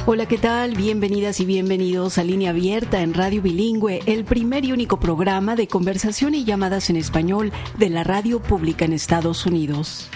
Hola, ¿qué tal? Bienvenidas y bienvenidos a Línea Abierta en Radio Bilingüe, el primer y único programa de conversación y llamadas en español de la radio pública en Estados Unidos.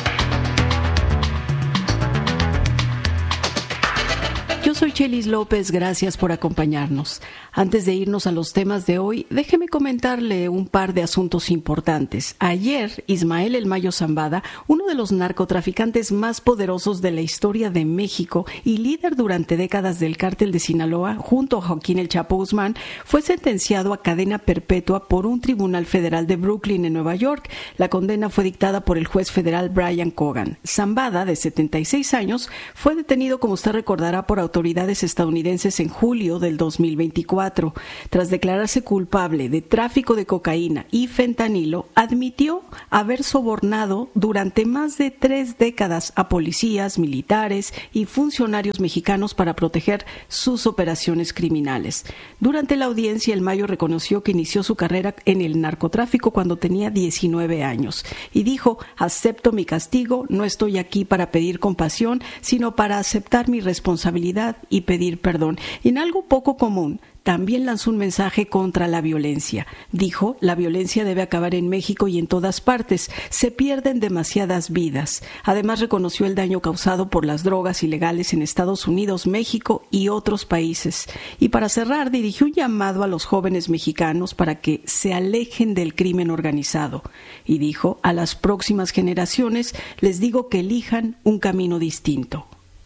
Yo soy Chelis López, gracias por acompañarnos. Antes de irnos a los temas de hoy, déjeme comentarle un par de asuntos importantes. Ayer, Ismael El Mayo Zambada, uno de los narcotraficantes más poderosos de la historia de México y líder durante décadas del cártel de Sinaloa, junto a Joaquín El Chapo Guzmán, fue sentenciado a cadena perpetua por un tribunal federal de Brooklyn, en Nueva York. La condena fue dictada por el juez federal Brian Cogan. Zambada, de 76 años, fue detenido, como usted recordará, por autoridades estadounidenses en julio del 2024. Tras declararse culpable de tráfico de cocaína y fentanilo, admitió haber sobornado durante más de 3 décadas a policías, militares y funcionarios mexicanos para proteger sus operaciones criminales. Durante la audiencia, El Mayo reconoció que inició su carrera en el narcotráfico cuando tenía 19 años y dijo: acepto mi castigo, no estoy aquí para pedir compasión, sino para aceptar mi responsabilidad y pedir perdón. Y en algo poco común, también lanzó un mensaje contra la violencia. Dijo: la violencia debe acabar en México y en todas partes. Se pierden demasiadas vidas. Además, reconoció el daño causado por las drogas ilegales en Estados Unidos, México y otros países. Y para cerrar, dirigió un llamado a los jóvenes mexicanos para que se alejen del crimen organizado. Y dijo: a las próximas generaciones les digo que elijan un camino distinto.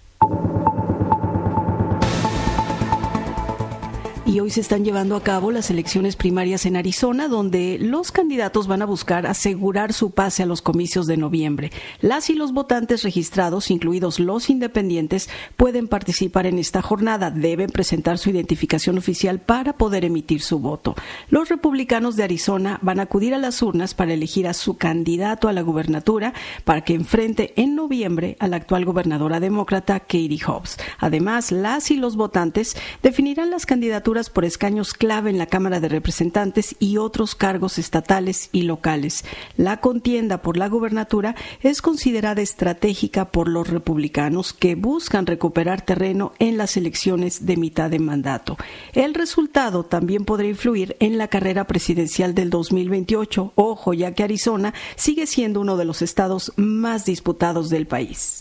Y hoy se están llevando a cabo las elecciones primarias en Arizona, donde los candidatos van a buscar asegurar su pase a los comicios de noviembre. Las y los votantes registrados, incluidos los independientes, pueden participar en esta jornada. Deben presentar su identificación oficial para poder emitir su voto. Los republicanos de Arizona van a acudir a las urnas para elegir a su candidato a la gubernatura para que enfrente en noviembre a la actual gobernadora demócrata Katie Hobbs. Además, las y los votantes definirán las candidaturas por escaños clave en la Cámara de Representantes y otros cargos estatales y locales. La contienda por la gubernatura es considerada estratégica por los republicanos, que buscan recuperar terreno en las elecciones de mitad de mandato. El resultado también podrá influir en la carrera presidencial del 2028. Ojo, ya que Arizona sigue siendo uno de los estados más disputados del país.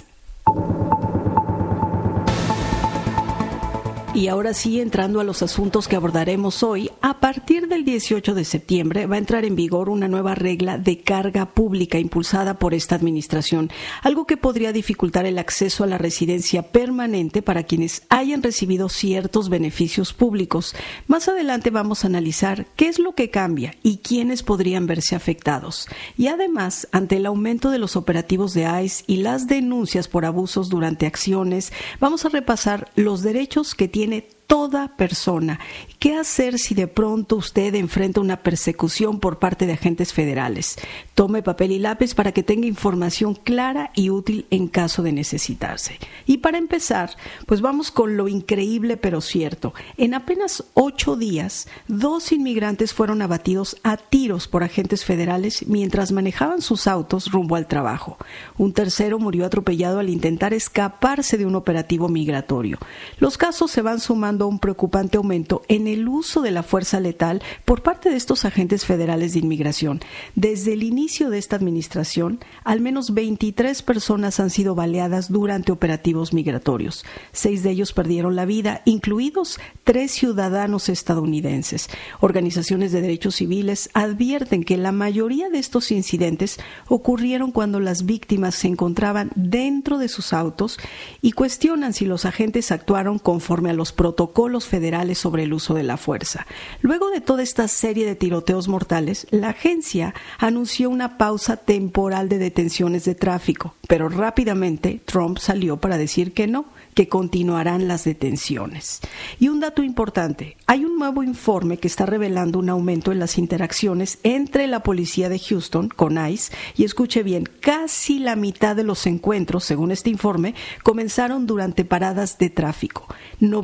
Y ahora sí, entrando a los asuntos que abordaremos hoy, a partir del 18 de septiembre va a entrar en vigor una nueva regla de carga pública impulsada por esta administración, algo que podría dificultar el acceso a la residencia permanente para quienes hayan recibido ciertos beneficios públicos. Más adelante vamos a analizar qué es lo que cambia y quiénes podrían verse afectados. Y además, ante el aumento de los operativos de ICE y las denuncias por abusos durante acciones, vamos a repasar los derechos que tiene toda persona. ¿Qué hacer si de pronto usted enfrenta una persecución por parte de agentes federales? Tome papel y lápiz para que tenga información clara y útil en caso de necesitarse. Y para empezar, pues vamos con lo increíble pero cierto. En apenas 8 días, 2 inmigrantes fueron abatidos a tiros por agentes federales mientras manejaban sus autos rumbo al trabajo. Un tercero murió atropellado al intentar escaparse de un operativo migratorio. Los casos se van sumando a un preocupante aumento en el uso de la fuerza letal por parte de estos agentes federales de inmigración. Desde el inicio de esta administración, al menos 23 personas han sido baleadas durante operativos migratorios. 6 de ellos perdieron la vida, incluidos 3 ciudadanos estadounidenses. Organizaciones de derechos civiles advierten que la mayoría de estos incidentes ocurrieron cuando las víctimas se encontraban dentro de sus autos y cuestionan si los agentes actuaron conforme a los protocolos federales sobre el uso de la fuerza. Luego de toda esta serie de tiroteos mortales, la agencia anunció una pausa temporal de detenciones de tráfico, pero rápidamente Trump salió para decir que no, que continuarán las detenciones. Y un dato importante, hay un nuevo informe que está revelando un aumento en las interacciones entre la policía de Houston con ICE, y escuche bien, casi la mitad de los encuentros, según este informe, comenzaron durante paradas de tráfico. 91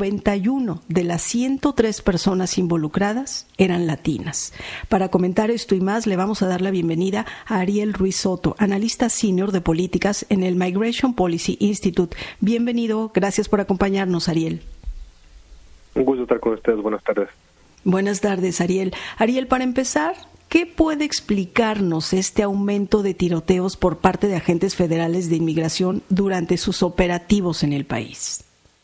41 de las 103 personas involucradas eran latinas. Para comentar esto y más, le vamos a dar la bienvenida a Ariel Ruiz Soto, analista senior de políticas en el Migration Policy Institute. Bienvenido, gracias por acompañarnos, Ariel. Un gusto estar con ustedes, buenas tardes. Buenas tardes, Ariel. Ariel, para empezar, ¿qué puede explicarnos este aumento de tiroteos por parte de agentes federales de inmigración durante sus operativos en el país?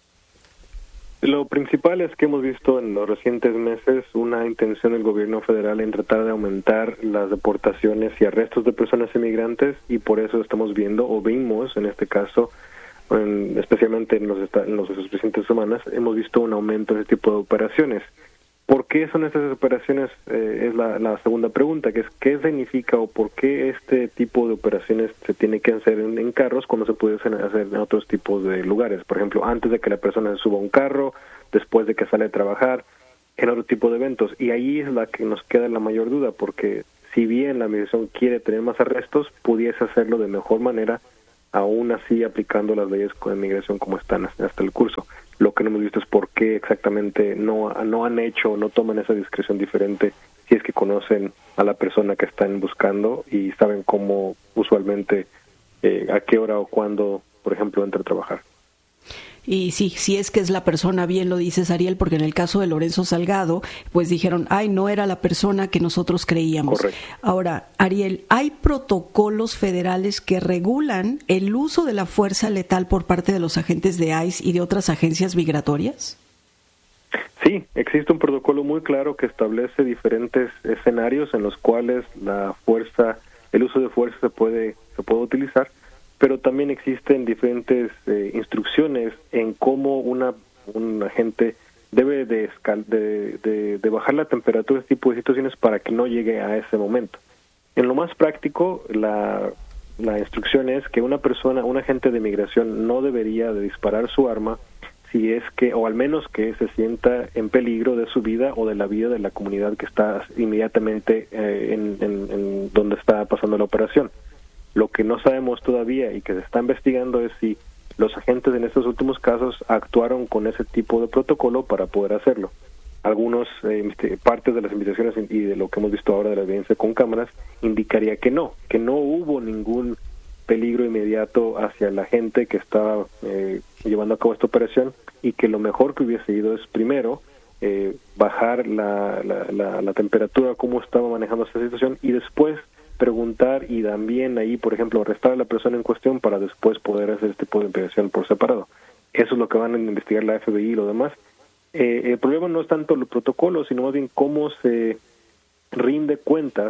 Lo principal es que hemos visto en los recientes meses una intención del gobierno federal en tratar de aumentar las deportaciones y arrestos de personas inmigrantes, y por eso estamos viendo, o vimos en este caso, especialmente en los recientes semanas, hemos visto un aumento de este tipo de operaciones. ¿Por qué son estas operaciones? Es la segunda pregunta, que es ¿qué significa o por qué este tipo de operaciones se tiene que hacer en carros cuando se puede hacer en otros tipos de lugares? Por ejemplo, antes de que la persona se suba a un carro, después de que sale a trabajar, en otro tipo de eventos. Y ahí es la que nos queda la mayor duda, porque si bien la migración quiere tener más arrestos, pudiese hacerlo de mejor manera, aún así aplicando las leyes de migración como están hasta el curso. Lo que no hemos visto es por qué exactamente no han hecho, no toman esa discreción diferente si es que conocen a la persona que están buscando y saben cómo usualmente, a qué hora o cuándo, por ejemplo, entra a trabajar. Y sí, si es que es la persona, bien lo dices, Ariel, porque en el caso de Lorenzo Salgado, pues dijeron, no era la persona que nosotros creíamos. Correcto. Ahora, Ariel, ¿hay protocolos federales que regulan el uso de la fuerza letal por parte de los agentes de ICE y de otras agencias migratorias? Sí, existe un protocolo muy claro que establece diferentes escenarios en los cuales el uso de fuerza se puede utilizar, pero también existen diferentes instrucciones en cómo un agente debe de bajar la temperatura de este tipo de situaciones para que no llegue a ese momento. En lo más práctico, la instrucción es que un agente de migración no debería de disparar su arma si es que, o al menos que se sienta en peligro de su vida o de la vida de la comunidad que está inmediatamente en donde está pasando la operación. Lo que no sabemos todavía y que se está investigando es si los agentes en estos últimos casos actuaron con ese tipo de protocolo para poder hacerlo. Algunos partes de las investigaciones y de lo que hemos visto ahora de la evidencia con cámaras indicaría que no hubo ningún peligro inmediato hacia la gente que estaba llevando a cabo esta operación, y que lo mejor que hubiese ido es primero bajar la temperatura, cómo estaba manejando esta situación, y después preguntar y también ahí, por ejemplo, arrestar a la persona en cuestión para después poder hacer este tipo de investigación por separado. Eso es lo que van a investigar la FBI y lo demás. El problema no es tanto los protocolos, sino más bien cómo se rinde cuentas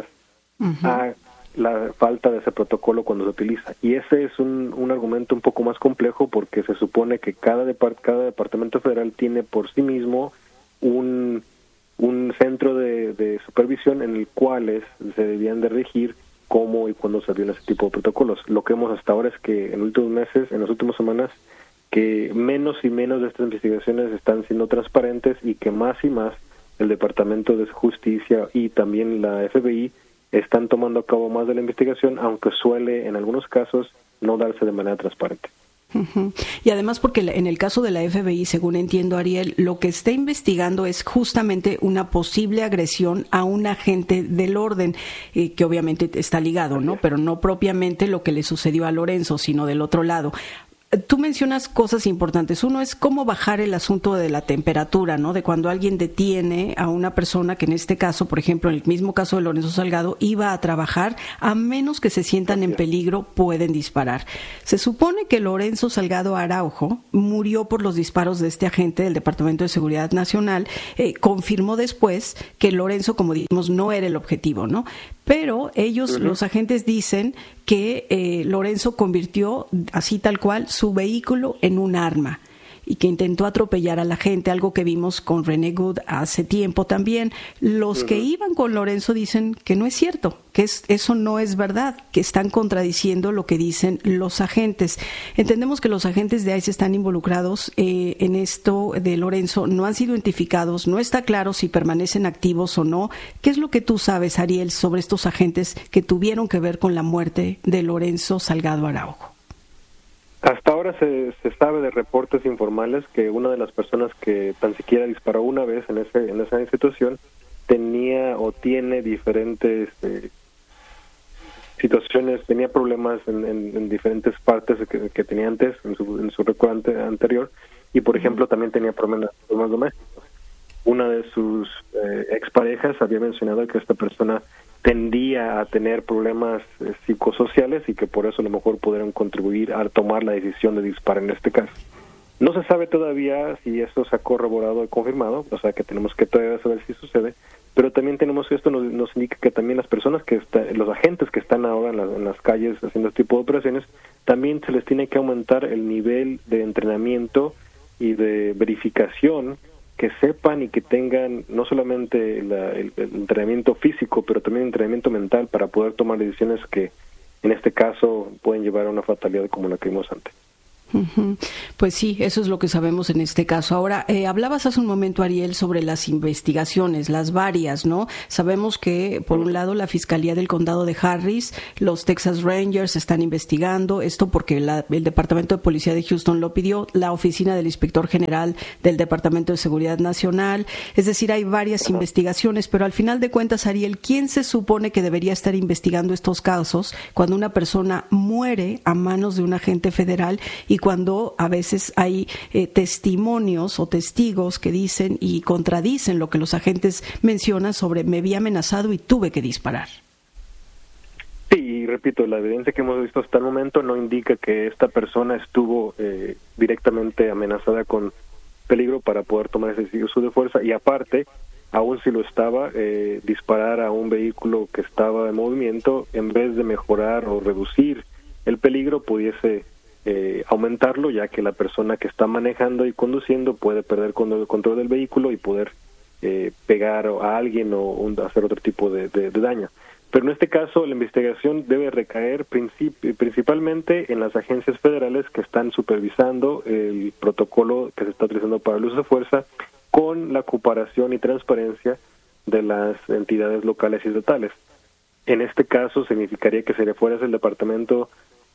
a la falta de ese protocolo cuando se utiliza. Y ese es un argumento un poco más complejo, porque se supone que cada departamento federal tiene por sí mismo un centro de supervisión en el cual se debían de regir cómo y cuándo se viola ese tipo de protocolos. Lo que vemos hasta ahora es que en los últimos meses, en las últimas semanas, que menos y menos de estas investigaciones están siendo transparentes, y que más y más el Departamento de Justicia y también la FBI están tomando a cabo más de la investigación, aunque suele en algunos casos no darse de manera transparente. Y además porque en el caso de la FBI, según entiendo, Ariel, lo que está investigando es justamente una posible agresión a un agente del orden, que obviamente está ligado, ¿no? Pero no propiamente lo que le sucedió a Lorenzo, sino del otro lado. Tú mencionas cosas importantes. Uno es cómo bajar el asunto de la temperatura, ¿no? De cuando alguien detiene a una persona que, en este caso, por ejemplo, en el mismo caso de Lorenzo Salgado, iba a trabajar, a menos que se sientan en peligro, pueden disparar. Se supone que Lorenzo Salgado Araujo murió por los disparos de este agente del Departamento de Seguridad Nacional. Confirmó después que Lorenzo, como dijimos, no era el objetivo, ¿no? Pero ellos, los agentes, dicen que Lorenzo convirtió, así tal cual, su vehículo en un arma, y que intentó atropellar a la gente, algo que vimos con René Good hace tiempo también. Los que iban con Lorenzo dicen que no es cierto, que eso no es verdad, que están contradiciendo lo que dicen los agentes. Entendemos que los agentes de ICE están involucrados en esto de Lorenzo, no han sido identificados, no está claro si permanecen activos o no. ¿Qué es lo que tú sabes, Ariel, sobre estos agentes que tuvieron que ver con la muerte de Lorenzo Salgado Araujo? Hasta ahora se sabe de reportes informales que una de las personas que tan siquiera disparó una vez en esa situación tenía o tiene diferentes situaciones, tenía problemas en diferentes partes que tenía antes en su recuerdo anterior, y por ejemplo también tenía problemas domésticos. Una de sus exparejas había mencionado que esta persona tendía a tener problemas psicosociales y que por eso a lo mejor pudieron contribuir a tomar la decisión de disparar en este caso. No se sabe todavía si esto se ha corroborado o confirmado, o sea que tenemos que todavía saber si sucede, pero también tenemos esto nos indica que también las personas los agentes que están ahora en las calles haciendo este tipo de operaciones, también se les tiene que aumentar el nivel de entrenamiento y de verificación, que sepan y que tengan no solamente el entrenamiento físico, pero también entrenamiento mental para poder tomar decisiones que en este caso pueden llevar a una fatalidad como la que vimos antes. Pues sí, eso es lo que sabemos en este caso. Ahora, hablabas hace un momento, Ariel, sobre las investigaciones, las varias, ¿no? Sabemos que, por un lado, la Fiscalía del Condado de Harris, los Texas Rangers están investigando esto porque el Departamento de Policía de Houston lo pidió, la Oficina del Inspector General del Departamento de Seguridad Nacional. Es decir, hay varias investigaciones, pero al final de cuentas, Ariel, ¿quién se supone que debería estar investigando estos casos cuando una persona muere a manos de un agente federal y cuando a veces hay testimonios o testigos que dicen y contradicen lo que los agentes mencionan sobre me vi amenazado y tuve que disparar? Sí, y repito, la evidencia que hemos visto hasta el momento no indica que esta persona estuvo directamente amenazada con peligro para poder tomar ese uso de fuerza, y aparte, aún si lo estaba, disparar a un vehículo que estaba en movimiento, en vez de mejorar o reducir el peligro, pudiese aumentarlo, ya que la persona que está manejando y conduciendo puede perder el control del vehículo y poder pegar a alguien o hacer otro tipo de daño. Pero en este caso la investigación debe recaer principalmente en las agencias federales que están supervisando el protocolo que se está utilizando para el uso de fuerza, con la cooperación y transparencia de las entidades locales y estatales. En este caso significaría que sería fuera el Departamento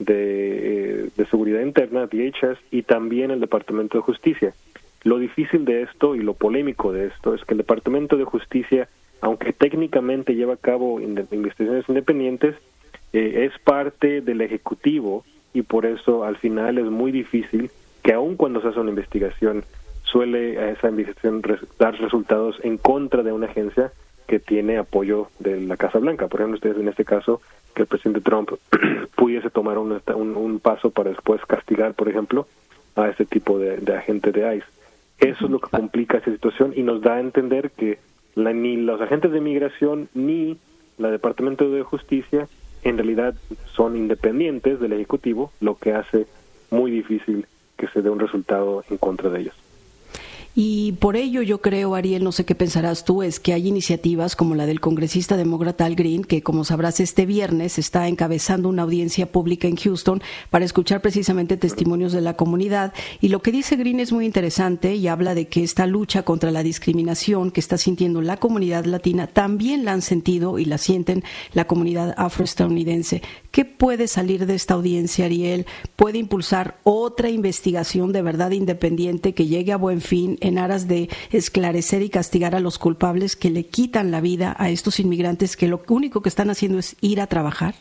de Seguridad Interna, DHS, y también el Departamento de Justicia. Lo difícil de esto y lo polémico de esto es que el Departamento de Justicia, aunque técnicamente lleva a cabo investigaciones independientes, es parte del Ejecutivo, y por eso al final es muy difícil que aun cuando se hace una investigación, suele a esa investigación dar resultados en contra de una agencia que tiene apoyo de la Casa Blanca. Por ejemplo, ustedes en este caso, que el presidente Trump pudiese tomar un paso para después castigar, por ejemplo, a ese tipo de agente de ICE. Eso es lo que complica esa situación y nos da a entender que ni los agentes de migración ni el Departamento de Justicia en realidad son independientes del Ejecutivo, lo que hace muy difícil que se dé un resultado en contra de ellos. Y por ello yo creo, Ariel, no sé qué pensarás tú, es que hay iniciativas como la del congresista demócrata Al Green, que como sabrás este viernes está encabezando una audiencia pública en Houston para escuchar precisamente testimonios de la comunidad. Y lo que dice Green es muy interesante y habla de que esta lucha contra la discriminación que está sintiendo la comunidad latina también la han sentido y la sienten la comunidad afroestadounidense. ¿Qué puede salir de esta audiencia, Ariel? ¿Puede impulsar otra investigación de verdad independiente que llegue a buen fin en aras de esclarecer y castigar a los culpables que le quitan la vida a estos inmigrantes que lo único que están haciendo es ir a trabajar?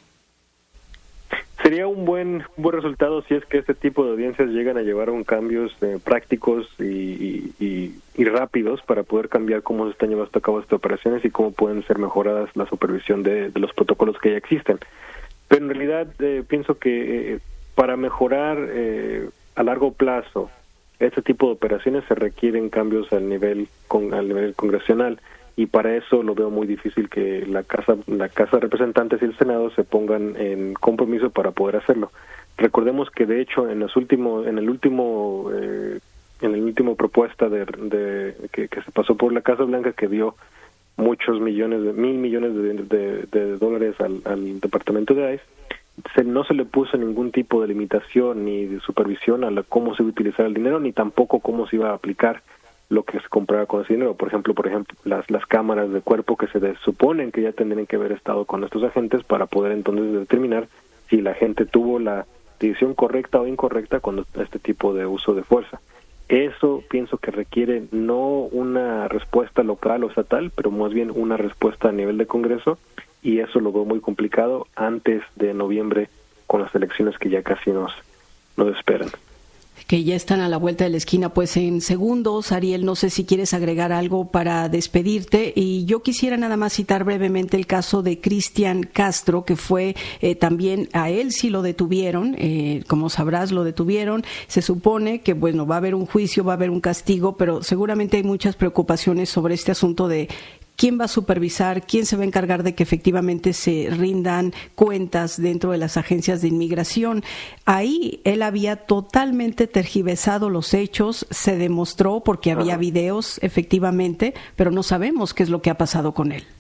Sería un buen resultado si es que este tipo de audiencias llegan a llevar a cambios prácticos y rápidos para poder cambiar cómo se están llevando a cabo estas operaciones y cómo pueden ser mejoradas la supervisión de los protocolos que ya existen. Pero en realidad pienso que para mejorar a largo plazo este tipo de operaciones se requieren cambios al nivel congresional, y para eso lo veo muy difícil que la Casa de Representantes y el Senado se pongan en compromiso para poder hacerlo. Recordemos que de hecho en el último propuesta que se pasó por la Casa Blanca, que dio muchos millones, $1,000 millones de dólares al Departamento de ICE, no se le puso ningún tipo de limitación ni de supervisión a cómo se iba a utilizar el dinero, ni tampoco cómo se iba a aplicar lo que se compraba con ese dinero. Por ejemplo, las cámaras de cuerpo que se suponen que ya tendrían que haber estado con estos agentes para poder entonces determinar si la gente tuvo la decisión correcta o incorrecta cuando este tipo de uso de fuerza. Eso pienso que requiere no una respuesta local o estatal, pero más bien una respuesta a nivel de Congreso, y eso lo veo muy complicado antes de noviembre con las elecciones que ya casi nos esperan. Que ya están a la vuelta de la esquina. Pues en segundos, Ariel, no sé si quieres agregar algo para despedirte, y yo quisiera nada más citar brevemente el caso de Cristian Castro, que fue también, a él sí lo detuvieron, como sabrás lo detuvieron, se supone que bueno, va a haber un juicio, va a haber un castigo, pero seguramente hay muchas preocupaciones sobre este asunto de quién va a supervisar, quién se va a encargar de que efectivamente se rindan cuentas dentro de las agencias de inmigración. Ahí él había totalmente tergiversado los hechos, se demostró porque había videos efectivamente, pero no sabemos qué es lo que ha pasado con él.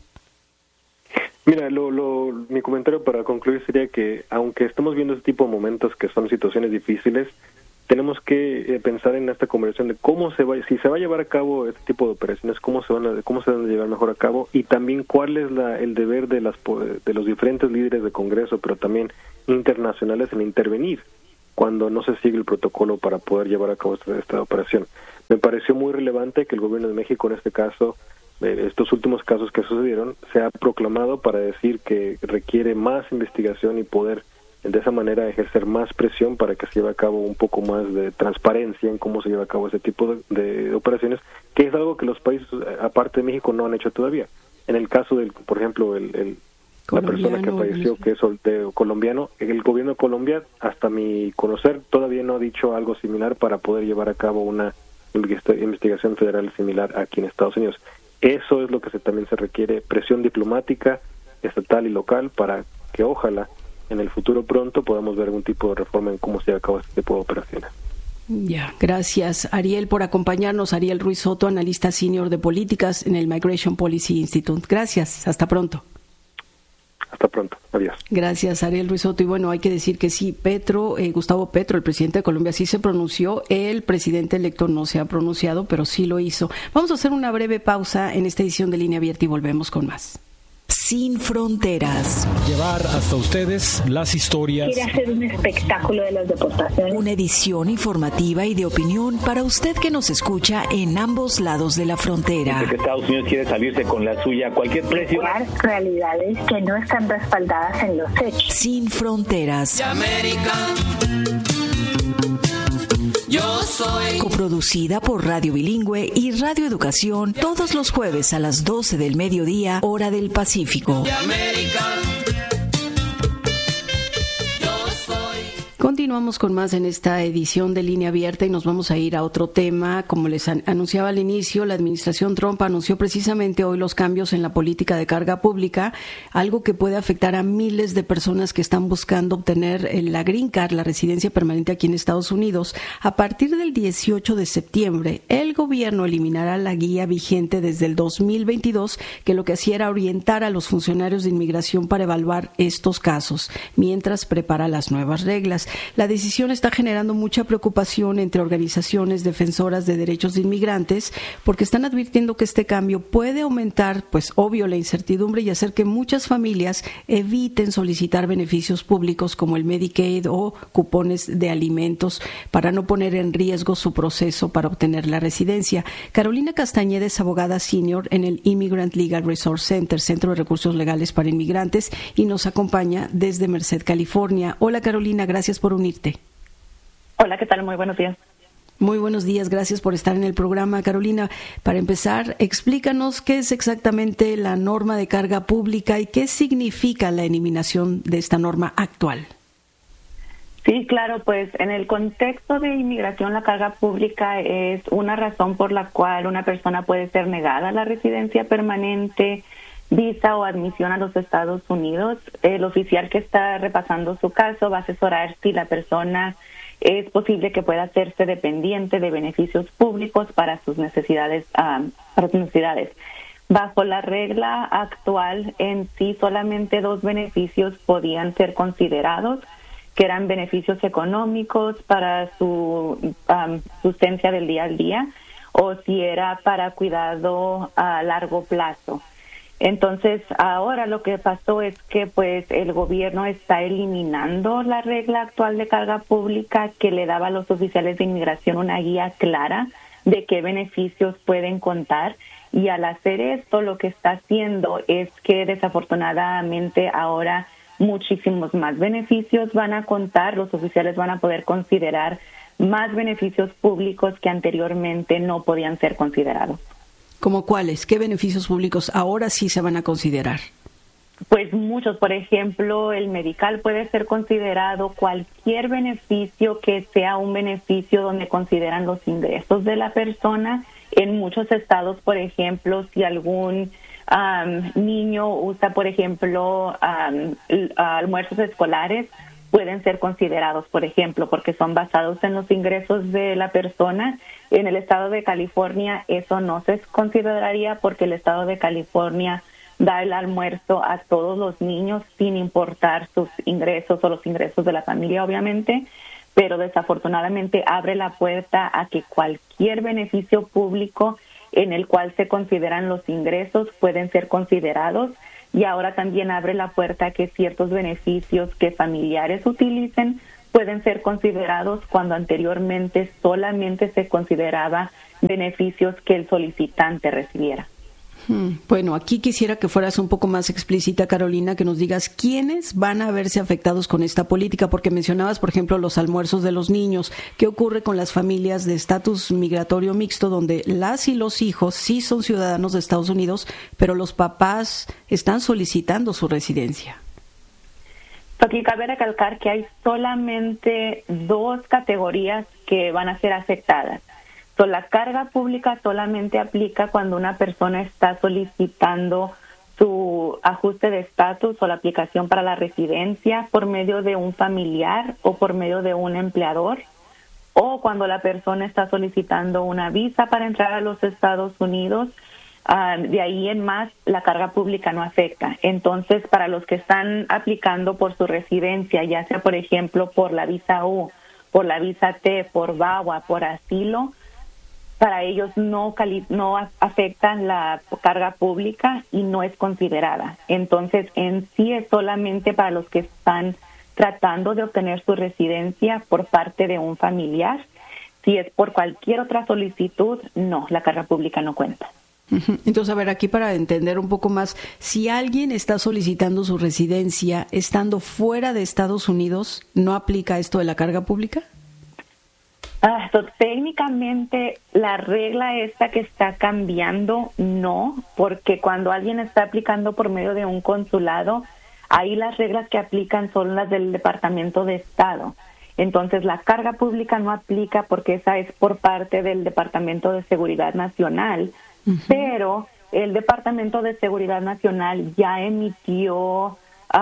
Mira, mi comentario para concluir sería que aunque estamos viendo este tipo de momentos que son situaciones difíciles, tenemos que pensar en esta conversación de si se va a llevar a cabo este tipo de operaciones, cómo se van a llevar mejor a cabo, y también cuál es el deber de los diferentes líderes de Congreso, pero también internacionales, en intervenir cuando no se sigue el protocolo para poder llevar a cabo esta operación. Me pareció muy relevante que el gobierno de México, en este caso, estos últimos casos que sucedieron, se ha proclamado para decir que requiere más investigación y poder de esa manera ejercer más presión para que se lleve a cabo un poco más de transparencia en cómo se lleva a cabo ese tipo de operaciones, que es algo que los países, aparte de México, no han hecho todavía. En el caso del, por ejemplo, la persona que falleció, que es colombiano, el gobierno de Colombia, hasta mi conocer, todavía no ha dicho algo similar para poder llevar a cabo una investigación federal similar aquí en Estados Unidos. Eso es lo que también se requiere, presión diplomática, estatal y local, para que ojalá en el futuro pronto podamos ver algún tipo de reforma en cómo se lleva a cabo este tipo de operaciones. Ya, gracias Ariel por acompañarnos. Ariel Ruiz Soto, analista senior de políticas en el Migration Policy Institute. Gracias, hasta pronto. Hasta pronto, adiós. Gracias, Ariel Ruiz Soto. Y bueno, hay que decir que sí, Gustavo Petro, el presidente de Colombia, sí se pronunció. El presidente electo no se ha pronunciado, pero sí lo hizo. Vamos a hacer una breve pausa en esta edición de Línea Abierta y volvemos con más. Sin fronteras. Llevar hasta ustedes las historias. Quiere hacer un espectáculo de las deportaciones. Una edición informativa y de opinión para usted que nos escucha en ambos lados de la frontera. Que Estados Unidos quiere salirse con la suya a cualquier precio. Realidades que no están respaldadas en los hechos. Sin fronteras. Yo soy. Coproducida por Radio Bilingüe y Radio Educación, todos los jueves a las 12 del mediodía, hora del Pacífico. Continuamos con más en esta edición de Línea Abierta y nos vamos a ir a otro tema. Como les anunciaba al inicio, la administración Trump anunció precisamente hoy los cambios en la política de carga pública, algo que puede afectar a miles de personas que están buscando obtener la Green Card, la residencia permanente aquí en Estados Unidos. A partir del 18 de septiembre, el gobierno eliminará la guía vigente desde el 2022, que lo que hacía era orientar a los funcionarios de inmigración para evaluar estos casos, mientras prepara las nuevas reglas. La decisión está generando mucha preocupación entre organizaciones defensoras de derechos de inmigrantes porque están advirtiendo que este cambio puede aumentar, pues obvio, la incertidumbre y hacer que muchas familias eviten solicitar beneficios públicos como el Medicaid o cupones de alimentos para no poner en riesgo su proceso para obtener la residencia. Carolina Castañeda es abogada senior en el Immigrant Legal Resource Center, Centro de Recursos Legales para Inmigrantes, y nos acompaña desde Merced, California. Hola Carolina, gracias por unirte. Hola, ¿qué tal? Muy buenos días. Muy buenos días, gracias por estar en el programa. Carolina, para empezar, explícanos qué es exactamente la norma de carga pública y qué significa la eliminación de esta norma actual. Sí, claro, pues en el contexto de inmigración, la carga pública es una razón por la cual una persona puede ser negada la residencia permanente, visa o admisión a los Estados Unidos. El oficial que está repasando su caso va a asesorar si la persona es posible que pueda hacerse dependiente de beneficios públicos para sus necesidades. Bajo la regla actual, en sí solamente 2 beneficios podían ser considerados, que eran beneficios económicos para su sustancia del día al día, o si era para cuidado a largo plazo. Entonces, ahora lo que pasó es que pues el gobierno está eliminando la regla actual de carga pública que le daba a los oficiales de inmigración una guía clara de qué beneficios pueden contar, y al hacer esto lo que está haciendo es que desafortunadamente ahora muchísimos más beneficios van a contar, los oficiales van a poder considerar más beneficios públicos que anteriormente no podían ser considerados. ¿Cómo cuáles? ¿Qué beneficios públicos ahora sí se van a considerar? Pues muchos. Por ejemplo, el medical puede ser considerado cualquier beneficio que sea un beneficio donde consideran los ingresos de la persona. En muchos estados, por ejemplo, si algún niño usa, por ejemplo, almuerzos escolares, pueden ser considerados, por ejemplo, porque son basados en los ingresos de la persona. En el estado de California eso no se consideraría porque el estado de California da el almuerzo a todos los niños sin importar sus ingresos o los ingresos de la familia, obviamente, pero desafortunadamente abre la puerta a que cualquier beneficio público en el cual se consideran los ingresos pueden ser considerados. Y ahora también abre la puerta a que ciertos beneficios que familiares utilicen pueden ser considerados cuando anteriormente solamente se consideraba beneficios que el solicitante recibiera. Bueno, aquí quisiera que fueras un poco más explícita, Carolina, que nos digas quiénes van a verse afectados con esta política, porque mencionabas, por ejemplo, los almuerzos de los niños. ¿Qué ocurre con las familias de estatus migratorio mixto, donde las y los hijos sí son ciudadanos de Estados Unidos, pero los papás están solicitando su residencia? Aquí cabe recalcar que hay solamente 2 categorías que van a ser afectadas. La carga pública solamente aplica cuando una persona está solicitando su ajuste de estatus o la aplicación para la residencia por medio de un familiar o por medio de un empleador, o cuando la persona está solicitando una visa para entrar a los Estados Unidos. De ahí en más, la carga pública no afecta. Entonces, para los que están aplicando por su residencia, ya sea, por ejemplo, por la visa U, por la visa T, por VAWA, por asilo, para ellos no afectan la carga pública y no es considerada. Entonces, en sí es solamente para los que están tratando de obtener su residencia por parte de un familiar. Si es por cualquier otra solicitud, no, la carga pública no cuenta. Entonces, a ver, aquí para entender un poco más, si alguien está solicitando su residencia estando fuera de Estados Unidos, ¿no aplica esto de la carga pública? Técnicamente la regla esta que está cambiando, no, porque cuando alguien está aplicando por medio de un consulado, ahí las reglas que aplican son las del Departamento de Estado. Entonces la carga pública no aplica porque esa es por parte del Departamento de Seguridad Nacional, pero el Departamento de Seguridad Nacional ya emitió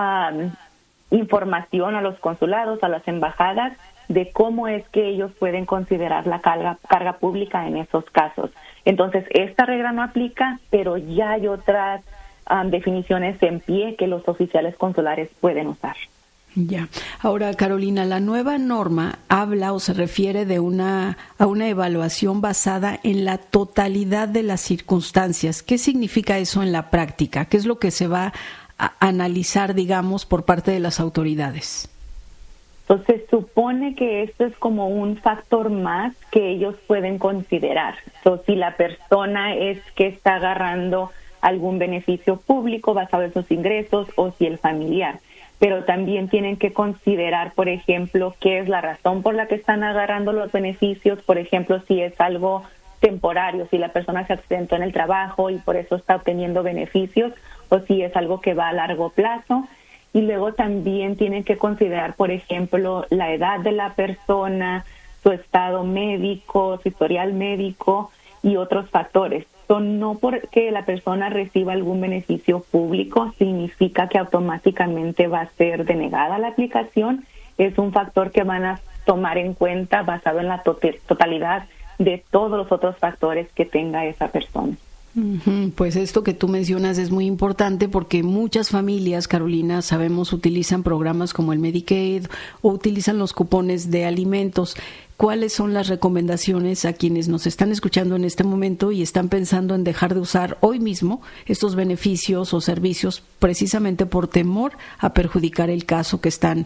información a los consulados, a las embajadas, de cómo es que ellos pueden considerar la carga pública en esos casos. Entonces, esta regla no aplica, pero ya hay otras definiciones en pie que los oficiales consulares pueden usar. Ya. Ahora, Carolina, la nueva norma habla o se refiere a una evaluación basada en la totalidad de las circunstancias. ¿Qué significa eso en la práctica? ¿Qué es lo que se va a analizar, digamos, por parte de las autoridades? Entonces, se supone que esto es como un factor más que ellos pueden considerar. Entonces, si la persona es que está agarrando algún beneficio público basado en sus ingresos o si el familiar. Pero también tienen que considerar, por ejemplo, qué es la razón por la que están agarrando los beneficios. Por ejemplo, si es algo temporario, si la persona se accidentó en el trabajo y por eso está obteniendo beneficios, o si es algo que va a largo plazo. Y luego también tienen que considerar, por ejemplo, la edad de la persona, su estado médico, su historial médico y otros factores. No porque la persona reciba algún beneficio público significa que automáticamente va a ser denegada la aplicación. Es un factor que van a tomar en cuenta basado en la totalidad de todos los otros factores que tenga esa persona. Pues esto que tú mencionas es muy importante porque muchas familias, Carolina, sabemos, utilizan programas como el Medicaid o utilizan los cupones de alimentos. ¿cuáles son las recomendaciones a quienes nos están escuchando en este momento y están pensando en dejar de usar hoy mismo estos beneficios o servicios precisamente por temor a perjudicar el caso que están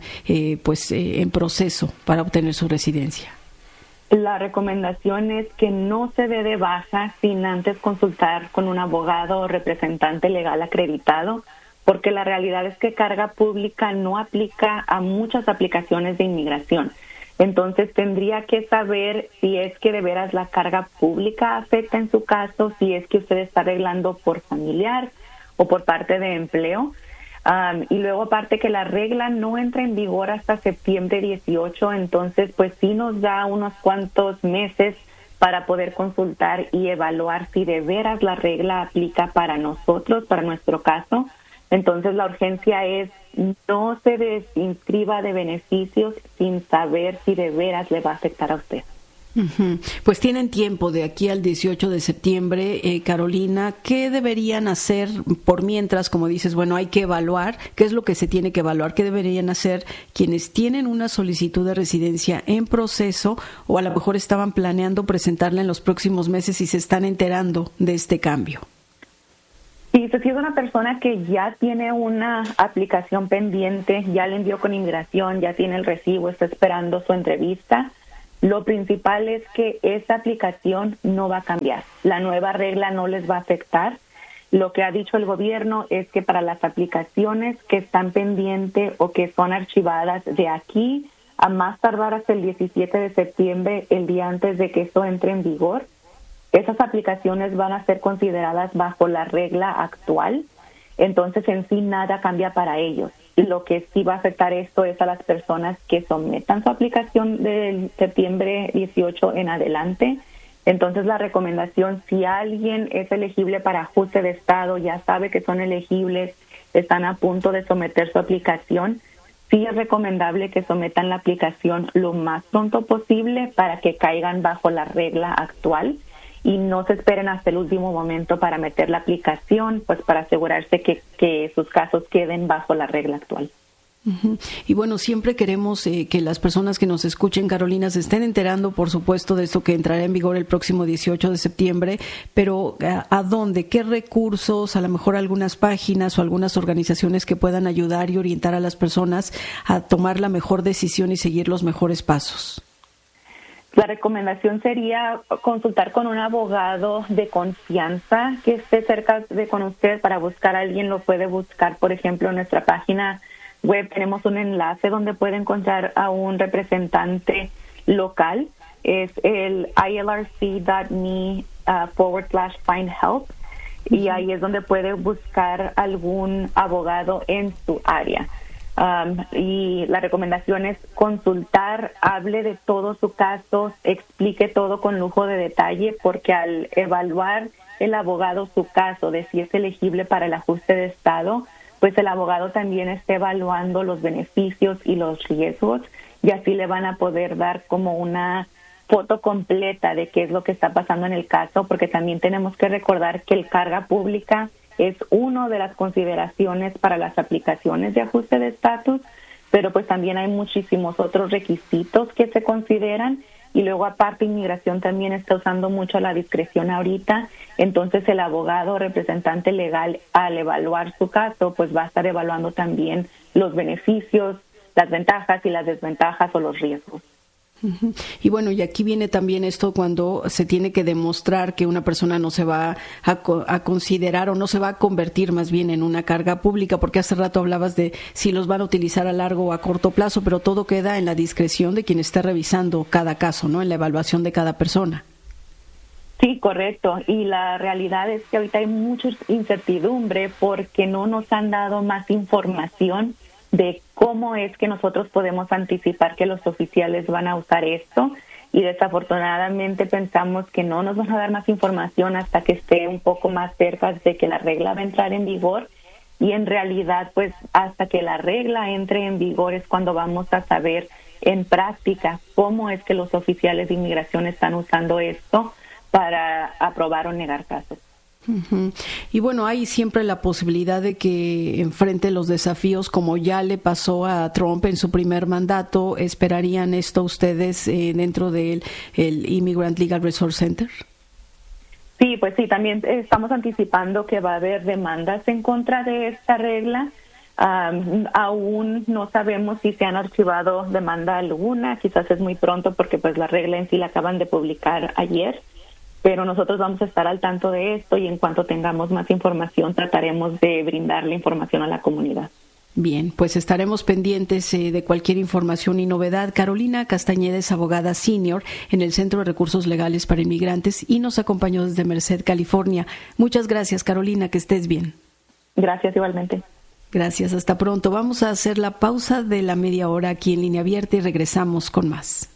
en proceso para obtener su residencia? La recomendación es que no se dé de baja sin antes consultar con un abogado o representante legal acreditado, porque la realidad es que carga pública no aplica a muchas aplicaciones de inmigración. Entonces tendría que saber si es que de veras la carga pública afecta en su caso, si es que usted está arreglando por familiar o por parte de empleo. Y luego aparte que la regla no entra en vigor hasta septiembre 18, entonces pues sí nos da unos cuantos meses para poder consultar y evaluar si de veras la regla aplica para nosotros, para nuestro caso. Entonces la urgencia es no se desinscriba de beneficios sin saber si de veras le va a afectar a usted. Uh-huh. Pues tienen tiempo de aquí al 18 de septiembre, Carolina. ¿Qué deberían hacer por mientras? Como dices, bueno, hay que evaluar. ¿Qué es lo que se tiene que evaluar? ¿Qué deberían hacer quienes tienen una solicitud de residencia en proceso o a lo mejor estaban planeando presentarla en los próximos meses y se están enterando de este cambio? Sí, si es una persona que ya tiene una aplicación pendiente, ya le envió con inmigración, ya tiene el recibo, está esperando su entrevista, lo principal es que esa aplicación no va a cambiar. La nueva regla no les va a afectar. Lo que ha dicho el gobierno es que para las aplicaciones que están pendientes o que son archivadas de aquí a más tardar hasta el 17 de septiembre, el día antes de que esto entre en vigor, esas aplicaciones van a ser consideradas bajo la regla actual. Entonces en sí nada cambia para ellos. Lo que sí va a afectar esto es a las personas que sometan su aplicación del septiembre 18 en adelante. Entonces la recomendación, si alguien es elegible para ajuste de estado, ya sabe que son elegibles, están a punto de someter su aplicación, sí es recomendable que sometan la aplicación lo más pronto posible para que caigan bajo la regla actual y no se esperen hasta el último momento para meter la aplicación, pues para asegurarse que sus casos queden bajo la regla actual. Uh-huh. Y bueno, siempre queremos que las personas que nos escuchen, Carolina, se estén enterando, por supuesto, de esto que entrará en vigor el próximo 18 de septiembre, pero ¿a dónde? ¿Qué recursos? A lo mejor algunas páginas o algunas organizaciones que puedan ayudar y orientar a las personas a tomar la mejor decisión y seguir los mejores pasos. La recomendación sería consultar con un abogado de confianza que esté cerca de con usted. Para buscar a alguien lo puede buscar, por ejemplo, en nuestra página web tenemos un enlace donde puede encontrar a un representante local. Es el ilrc.me/find-help y ahí es donde puede buscar algún abogado en su área. Y la recomendación es consultar, hable de todo su caso, explique todo con lujo de detalle, porque al evaluar el abogado su caso de si es elegible para el ajuste de estado, pues el abogado también está evaluando los beneficios y los riesgos y así le van a poder dar como una foto completa de qué es lo que está pasando en el caso, porque también tenemos que recordar que el carga pública es una de las consideraciones para las aplicaciones de ajuste de estatus, pero pues también hay muchísimos otros requisitos que se consideran y luego aparte inmigración también está usando mucho la discreción ahorita, entonces el abogado o representante legal al evaluar su caso pues va a estar evaluando también los beneficios, las ventajas y las desventajas o los riesgos. Y bueno, y aquí viene también esto cuando se tiene que demostrar que una persona no se va a considerar o no se va a convertir más bien en una carga pública, porque hace rato hablabas de si los van a utilizar a largo o a corto plazo, pero todo queda en la discreción de quien esté revisando cada caso, ¿no? En la evaluación de cada persona. Sí, correcto. Y la realidad es que ahorita hay mucha incertidumbre porque no nos han dado más información de cómo es que nosotros podemos anticipar que los oficiales van a usar esto y desafortunadamente pensamos que no nos van a dar más información hasta que esté un poco más cerca de que la regla va a entrar en vigor y en realidad pues hasta que la regla entre en vigor es cuando vamos a saber en práctica cómo es que los oficiales de inmigración están usando esto para aprobar o negar casos. Uh-huh. Y bueno, hay siempre la posibilidad de que enfrente los desafíos como ya le pasó a Trump en su primer mandato. ¿Esperarían esto ustedes dentro del Immigrant Legal Resource Center? Sí, pues sí, también estamos anticipando que va a haber demandas en contra de esta regla. Aún no sabemos si se han archivado demanda alguna, quizás es muy pronto porque pues la regla en sí la acaban de publicar ayer. Pero nosotros vamos a estar al tanto de esto y en cuanto tengamos más información trataremos de brindarle información a la comunidad. Bien, pues estaremos pendientes de cualquier información y novedad. Carolina Castañeda es abogada senior en el Centro de Recursos Legales para Inmigrantes y nos acompañó desde Merced, California. Muchas gracias, Carolina, que estés bien. Gracias, igualmente. Gracias, hasta pronto. Vamos a hacer la pausa de la media hora aquí en Línea Abierta y regresamos con más.